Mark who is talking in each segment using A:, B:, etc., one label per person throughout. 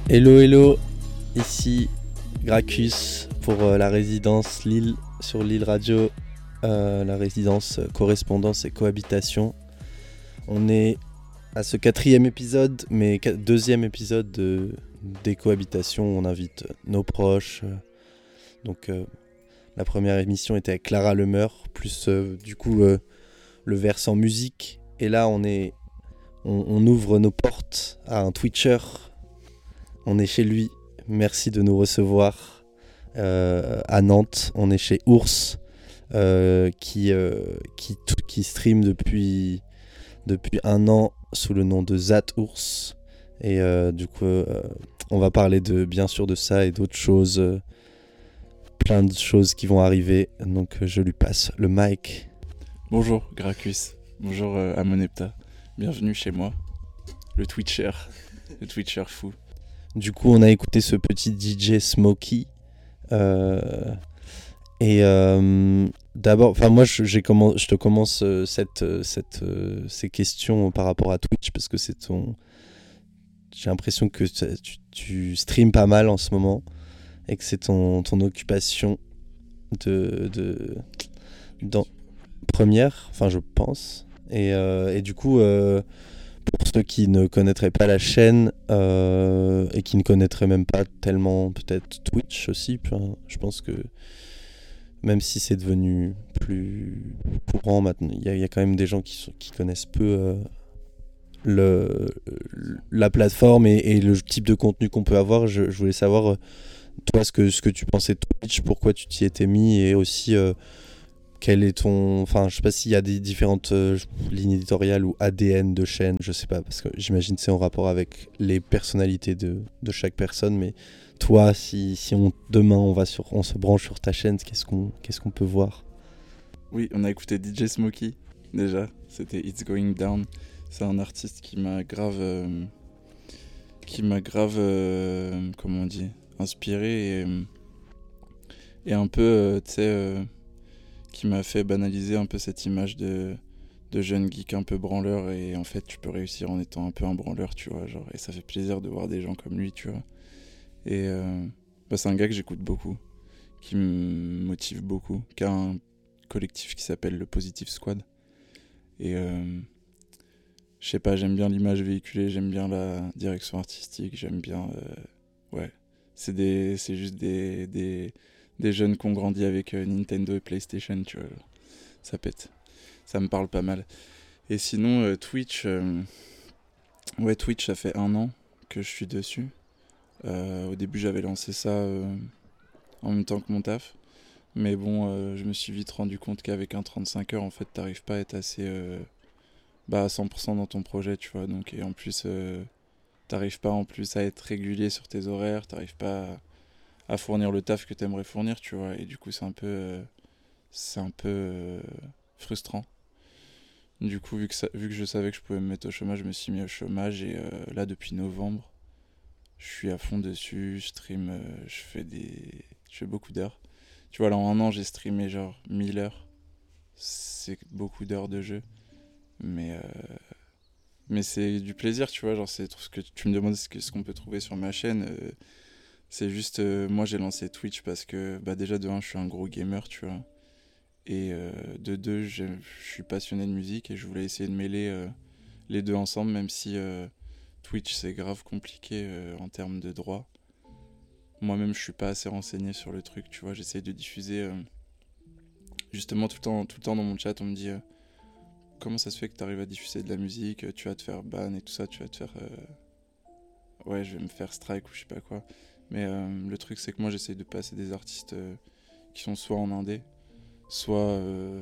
A: Hello hello, ici Gracchus pour la résidence Lille sur Lille Radio, la résidence correspondance et cohabitation. On est à ce 4e épisode, mais 2e épisode des cohabitations où on invite nos proches. Donc la première émission était avec Clara Lemeur, plus le versant musique. Et là on ouvre nos portes à un Twitcher. On est chez lui, merci de nous recevoir à Nantes. On est chez Ours qui stream depuis 1 an sous le nom de Zat Ours. Et on va parler bien sûr de ça et d'autres choses, plein de choses qui vont arriver. Donc je lui passe le mic.
B: Bonjour Gracchus, bonjour Amonepta, bienvenue chez moi, le Twitcher fou.
A: Du coup, on a écouté ce petit DJ Smokey. D'abord, moi, je te commence ces questions par rapport à Twitch parce que j'ai l'impression que tu streams pas mal en ce moment et que c'est ton occupation dans première, enfin je pense. Et du coup. Pour ceux qui ne connaîtraient pas la chaîne et qui ne connaîtraient même pas tellement peut-être Twitch aussi, je pense que même si c'est devenu plus courant maintenant, il y a quand même des gens qui connaissent peu la plateforme et le type de contenu qu'on peut avoir. Je voulais savoir toi ce que tu pensais de Twitch, pourquoi tu t'y étais mis et aussi quel est je sais pas s'il y a des différentes lignes éditoriales ou ADN de chaîne, je sais pas, parce que j'imagine que c'est en rapport avec les personnalités de chaque personne, mais toi, si demain on se branche sur ta chaîne, qu'est-ce qu'on peut voir?
B: Oui, on a écouté DJ Smokey, déjà, c'était It's Going Down, c'est un artiste qui m'a grave, comment on dit, inspiré et un peu, tu sais... qui m'a fait banaliser un peu cette image de jeune geek un peu branleur, et en fait tu peux réussir en étant un peu un branleur, tu vois, genre, et ça fait plaisir de voir des gens comme lui, tu vois. Et c'est un gars que j'écoute beaucoup, qui me motive beaucoup, qui a un collectif qui s'appelle le Positive Squad, et je sais pas, j'aime bien l'image véhiculée, j'aime bien la direction artistique, j'aime bien ouais, c'est juste des jeunes qui ont grandi avec Nintendo et PlayStation, tu vois, ça pète, ça me parle pas mal. Et sinon, Twitch, Twitch, ça fait 1 an que je suis dessus. Au début, j'avais lancé ça en même temps que mon taf, mais bon, je me suis vite rendu compte qu'avec un 35 heures, en fait, t'arrives pas à être assez à 100% dans ton projet, tu vois, donc, et en plus, t'arrives pas en plus à être régulier sur tes horaires, t'arrives pas à fournir le taf que t'aimerais fournir, tu vois, et du coup c'est un peu frustrant. Du coup, vu que je savais que je pouvais me mettre au chômage, je me suis mis au chômage, et là depuis novembre je suis à fond dessus, je stream, je fais beaucoup d'heures, tu vois. Là en 1 an j'ai streamé genre 1000 heures, c'est beaucoup d'heures de jeu, mais c'est du plaisir, tu vois, genre c'est tout ce que tu me demandes, ce qu'on peut trouver sur ma chaîne. C'est juste, moi j'ai lancé Twitch parce que déjà de 1 je suis un gros gamer, tu vois, et de 2 je suis passionné de musique et je voulais essayer de mêler les deux ensemble, même si Twitch c'est grave compliqué en termes de droit. Moi-même je suis pas assez renseigné sur le truc, tu vois, j'essaye de diffuser justement tout le temps dans mon chat on me dit comment ça se fait que t'arrives à diffuser de la musique, tu vas te faire ban et tout ça, tu vas te faire ouais, je vais me faire strike ou je sais pas quoi. Mais le truc c'est que moi j'essaye de passer des artistes qui sont soit en indé, soit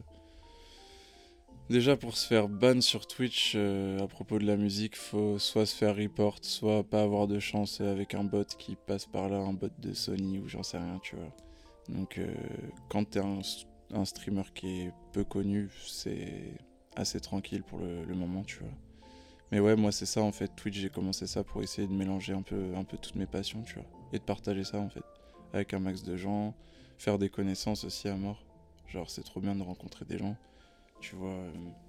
B: déjà pour se faire ban sur Twitch à propos de la musique, faut soit se faire report, soit pas avoir de chance avec un bot qui passe par là, un bot de Sony ou j'en sais rien, tu vois. Donc quand t'es un streamer qui est peu connu, c'est assez tranquille pour le moment, tu vois. Mais ouais, moi c'est ça en fait, Twitch, j'ai commencé ça pour essayer de mélanger un peu toutes mes passions, tu vois, et de partager ça en fait, avec un max de gens, faire des connaissances aussi à mort. Genre c'est trop bien de rencontrer des gens, tu vois.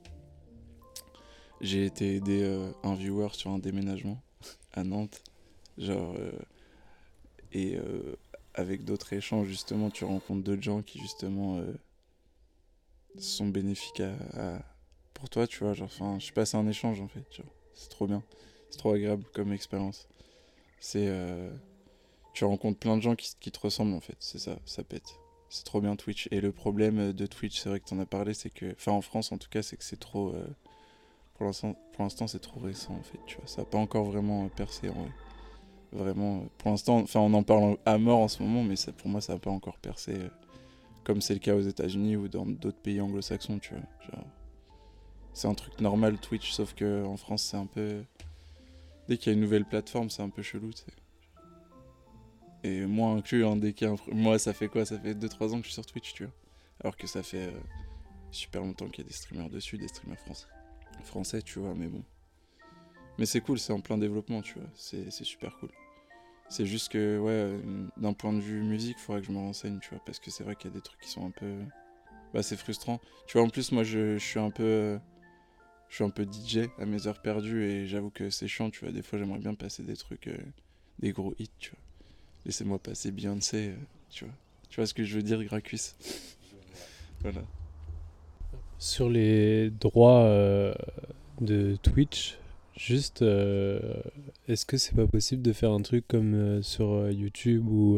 B: J'ai été aider un viewer sur un déménagement à Nantes. Genre, et avec d'autres échanges, justement, tu rencontres d'autres gens qui, justement, sont bénéfiques pour toi, tu vois. Genre, enfin, je sais pas, c'est un échange, en fait, tu vois. C'est trop bien. C'est trop agréable comme expérience. C'est... tu rencontres plein de gens qui te ressemblent, en fait. C'est ça, ça pète. C'est trop bien Twitch. Et le problème de Twitch, c'est vrai que t'en as parlé, c'est que... Enfin, en France, en tout cas, c'est que c'est trop... pour l'instant, c'est trop récent, en fait, tu vois. Ça n'a pas encore vraiment percé, en vrai. Vraiment, pour l'instant, enfin, on en parle à mort en ce moment, mais ça, pour moi, ça n'a pas encore percé, comme c'est le cas aux États-Unis ou dans d'autres pays anglo-saxons, tu vois. Genre, c'est un truc normal, Twitch, sauf qu'en France, c'est un peu... Dès qu'il y a une nouvelle plateforme, c'est un peu chelou, tu sais. Et moi inclus, hein, dès qu'il y a moi, ça fait quoi? Ça fait 2-3 ans que je suis sur Twitch, tu vois. Alors que ça fait super longtemps qu'il y a des streamers dessus, des streamers français, tu vois, mais bon. Mais c'est cool, c'est en plein développement, tu vois. C'est super cool. C'est juste que, ouais, d'un point de vue musique, il faudrait que je me renseigne, tu vois. Parce que c'est vrai qu'il y a des trucs qui sont un peu... Bah, c'est frustrant. Tu vois, en plus, moi, je suis un peu... Je suis un peu DJ à mes heures perdues et j'avoue que c'est chiant, tu vois. Des fois, j'aimerais bien passer des trucs, des gros hits, tu vois. Laissez-moi passer Beyoncé, tu vois. Tu vois ce que je veux dire, Gracchus? Voilà.
C: Sur les droits de Twitch, juste, est-ce que c'est pas possible de faire un truc comme sur YouTube où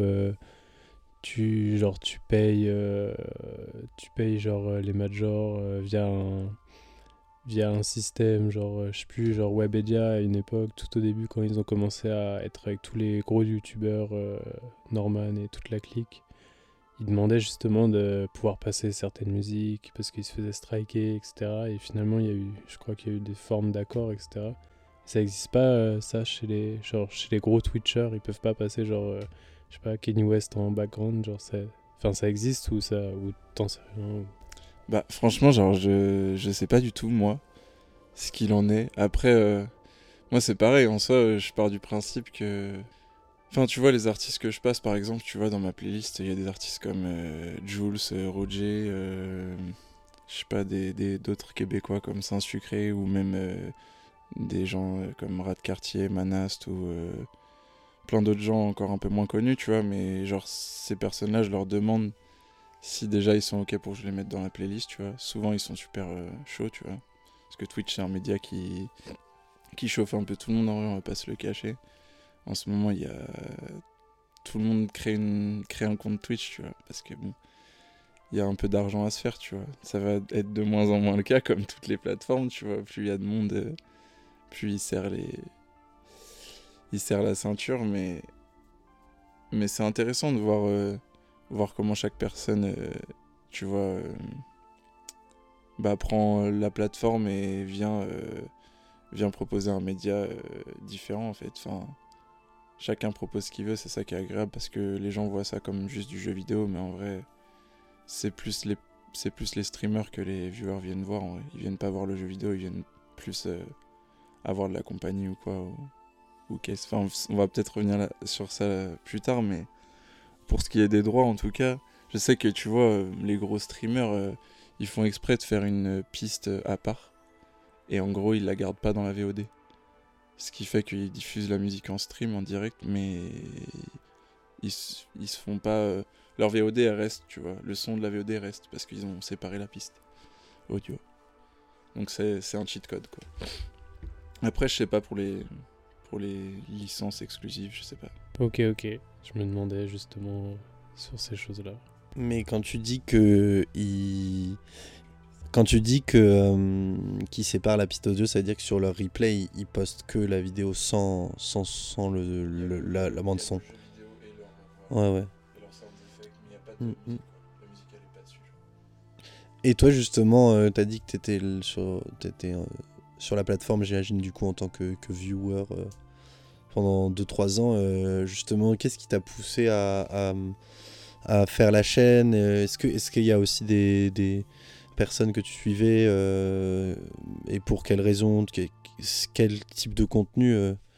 C: tu payes genre les majors via un système, genre, je sais plus, genre Webedia à une époque, tout au début quand ils ont commencé à être avec tous les gros youtubeurs, Norman et toute la clique. Ils demandaient justement de pouvoir passer certaines musiques parce qu'ils se faisaient striker, etc. Et finalement, je crois qu'il y a eu des formes d'accords, etc. Ça n'existe pas, ça, chez les gros Twitchers. Ils peuvent pas passer, genre, je sais pas, Kanye West en background, genre, enfin, ça existe ou t'en sais rien.
B: Bah, franchement, genre, je sais pas du tout, moi, ce qu'il en est. Après, moi, c'est pareil, en soi, je pars du principe que... Enfin, tu vois, les artistes que je passe, par exemple, tu vois, dans ma playlist, il y a des artistes comme Jules, Roger, je sais pas, d'autres Québécois comme Saint-Sucré, ou même des gens comme Rat Cartier, Manast, ou plein d'autres gens encore un peu moins connus, tu vois, mais genre, ces personnes-là, je leur demande si déjà ils sont ok pour que je les mette dans la playlist, tu vois. Souvent, ils sont super chauds, tu vois. Parce que Twitch, c'est un média qui chauffe un peu tout le monde, en vrai, on va pas se le cacher. En ce moment, il y a... Tout le monde crée un compte Twitch, tu vois, parce que bon, il y a un peu d'argent à se faire, tu vois. Ça va être de moins en moins le cas, comme toutes les plateformes, tu vois. Plus il y a de monde, plus il serre la ceinture, mais c'est intéressant de voir comment chaque personne, tu vois, prend la plateforme et vient proposer un média différent, en fait. Enfin, chacun propose ce qu'il veut, c'est ça qui est agréable, parce que les gens voient ça comme juste du jeu vidéo, mais en vrai, c'est plus les streamers que les viewers viennent voir, en vrai. Ils viennent pas voir le jeu vidéo, ils viennent plus avoir de la compagnie ou quoi, ou qu'est-ce. Enfin, on va peut-être revenir sur ça plus tard, mais pour ce qui est des droits, en tout cas, je sais que, tu vois, les gros streamers, ils font exprès de faire une piste à part, et en gros, ils la gardent pas dans la VOD. Ce qui fait qu'ils diffusent la musique en stream, en direct, mais ils se font pas... Leur VOD, elle reste, tu vois. Le son de la VOD reste, parce qu'ils ont séparé la piste audio. Donc c'est un cheat code, quoi. Après, je sais pas pour les licences exclusives, je sais pas.
C: Ok. Je me demandais justement sur ces choses-là.
A: Mais quand tu dis que qu'ils séparent la piste audio, ça veut dire que sur leur replay, ils postent que la vidéo sans la bande son. Ouais. Et toi, justement, t'as dit que t'étais sur la plateforme, j'imagine, du coup, en tant que viewer pendant 2-3 ans. Justement, qu'est-ce qui t'a poussé à faire la chaîne? Est-ce qu'il y a aussi des personnes que tu suivais et pour quelles raisons, quel type de contenu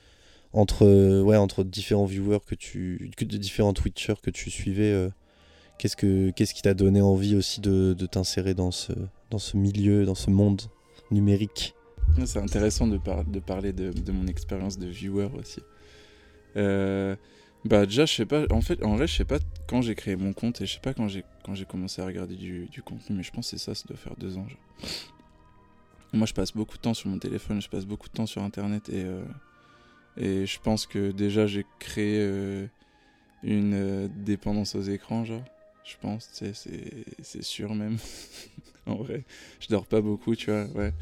A: entre différents viewers de différents Twitchers que tu suivais, qu'est-ce qui t'a donné envie aussi de t'insérer dans ce milieu, dans ce monde numérique?
B: C'est intéressant de parler de mon expérience de viewer aussi. Bah déjà, je sais pas, en vrai, je sais pas quand j'ai créé mon compte et je sais pas quand j'ai commencé à regarder du contenu, mais je pense que c'est ça, ça doit faire 2 ans, genre. Moi, je passe beaucoup de temps sur mon téléphone, je passe beaucoup de temps sur Internet et je pense que déjà, j'ai créé une dépendance aux écrans, genre. Je pense, tu sais, c'est sûr même. En vrai, je dors pas beaucoup, tu vois, ouais.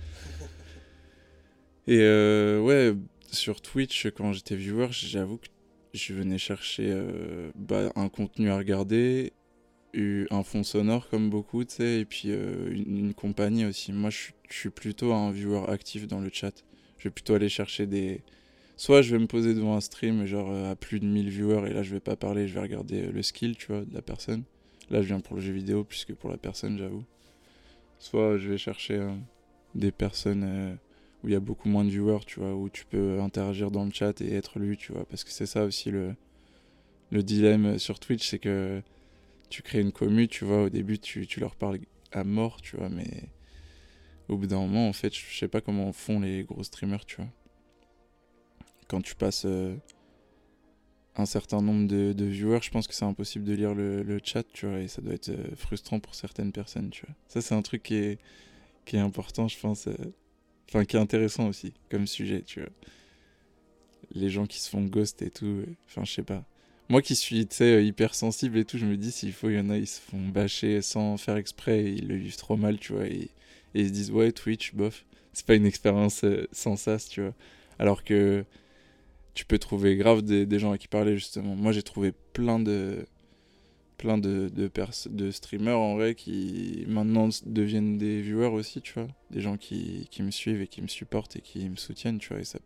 B: Et ouais, sur Twitch, quand j'étais viewer, j'avoue que je venais chercher un contenu à regarder, un fond sonore comme beaucoup, tu sais, et puis une compagnie aussi. Moi, je suis plutôt un viewer actif dans le chat. Je vais plutôt aller chercher des... Soit je vais me poser devant un stream, genre à plus de 1000 viewers, et là, je vais pas parler, je vais regarder le skill, tu vois, de la personne. Là, je viens pour le jeu vidéo plus que pour la personne, j'avoue. Soit je vais chercher des personnes où il y a beaucoup moins de viewers, tu vois, où tu peux interagir dans le chat et être lu, tu vois, parce que c'est ça aussi le dilemme sur Twitch, c'est que tu crées une commu, tu vois, au début tu leur parles à mort, tu vois, mais au bout d'un moment, en fait, je sais pas comment font les gros streamers, tu vois. Quand tu passes un certain nombre de viewers, je pense que c'est impossible de lire le chat, tu vois, et ça doit être frustrant pour certaines personnes, tu vois. Ça, c'est un truc qui est important, je pense, enfin, qui est intéressant aussi, comme sujet, tu vois. Les gens qui se font ghost et tout, enfin, je sais pas. Moi qui suis, tu sais, hyper sensible et tout, je me dis, s'il faut, il y en a, ils se font bâcher sans faire exprès, et ils le vivent trop mal, tu vois, et ils se disent, ouais, Twitch, bof, c'est pas une expérience sans sas, tu vois. Alors que tu peux trouver grave des gens à qui parler, justement. Moi, j'ai trouvé plein de streamers, en vrai, qui maintenant deviennent des viewers aussi, tu vois. Des gens qui me suivent et qui me supportent et qui me soutiennent, tu vois, et ça